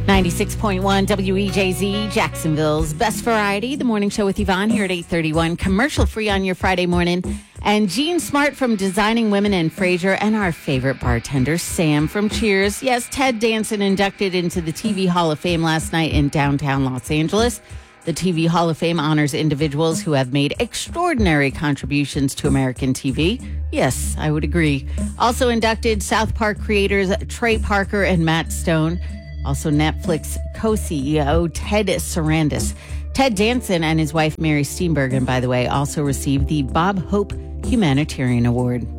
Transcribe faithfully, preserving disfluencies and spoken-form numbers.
ninety-six point one W E J Z, Jacksonville's best variety. The morning show with Yvonne here at eight thirty-one. Commercial free on your Friday morning. And Jean Smart from Designing Women and Frasier, and our favorite bartender, Sam from Cheers. Yes, Ted Danson inducted into the T V Hall of Fame last night in downtown Los Angeles. The T V Hall of Fame honors individuals who have made extraordinary contributions to American T V. Yes, I would agree. Also inducted South Park creators Trey Parker and Matt Stone. Also Netflix co-C E O Ted Sarandis. Ted Danson and his wife Mary Steenburgen, by the way, also received the Bob Hope Humanitarian Award.